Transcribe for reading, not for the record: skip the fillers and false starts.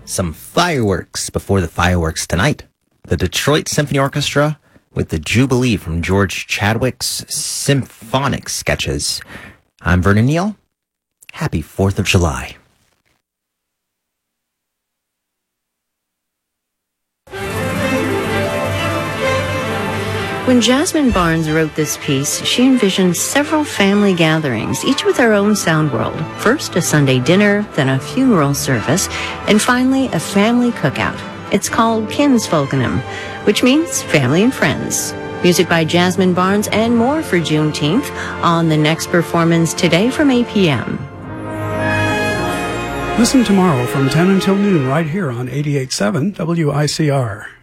Some fireworks before the fireworks tonight. The Detroit Symphony Orchestra with the Jubilee from George Chadwick's symphonic sketches. I'm Vernon Neal. Happy 4th of July. When Jasmine Barnes wrote this piece, she envisioned several family gatherings, each with their own sound world. First, a Sunday dinner, then a funeral service, and finally, a family cookout. It's called Kinsfolkenham, which means family and friends. Music by Jasmine Barnes and more for Juneteenth on the next performance today from 8 p.m. Listen tomorrow from 10 until noon right here on 88.7 WICR.